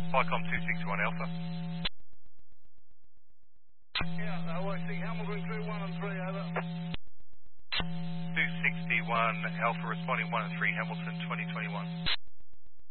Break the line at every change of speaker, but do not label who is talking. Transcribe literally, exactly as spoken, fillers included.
Vicom two sixty-one Alpha.
Yeah, oh, I see Hamilton through one and three, over.
two sixty-one Alpha responding one and three Hamilton twenty twenty-one.